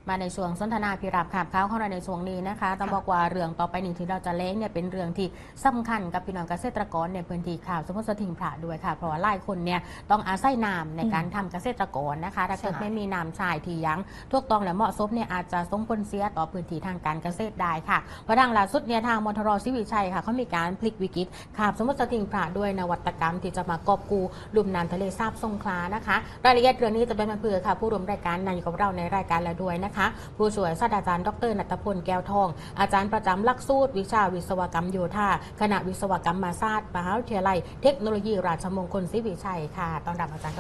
มาในช่วงสนทนาพิรับข่าวเข้าในช่วงนี้นะคะต้องบอกว่าเรื่องต่อไปนี้ที่เราจะเล้งเนี่ยเป็นเรื่องที่สำคัญกับพี่น้องเกษตรกรในพื้นที่ข่าวสมมติสถิงพระด้วยค่ะเพราะว่าหลายคนเนี่ยต้องอาศัยน้ำในการทำเกษตรกรนะคะถ้าเกิดไม่มีน้ำชายที่ยั้งถูกต้องและเหมาะสมเนี่ยอาจจะส่งผลเสียต่อพื้นที่ทางการเกษตรได้ค่ะเพราะทางล่าสุดเนี่ยทางมทรศรีวิชัยค่ะเขามีการพลิกวิกฤตข่าวสมมติสถิงพระด้วยนวัตกรรมที่จะมากอบกู้ลุ่มน้ำทะเลสาบสงขลานะคะรายละเอียดเรื่องนี้จะเป็นมาเพื่อค่ะผู้ร่วมรายการนายกับเราในรายการแล้วด้วยนะคะผู้ช่วยศาสตราจารย์ดร.ณัฐพลแก้วทองอาจารย์ประจำหลักสูตรวิชาวิศวกรรมโยธาคณะวิศวกรรมศาสตร์มหาวิทยาลัยเทคโนโลยีราชมงคลศรีวิชัยค่ะต้อนรับอาจารย์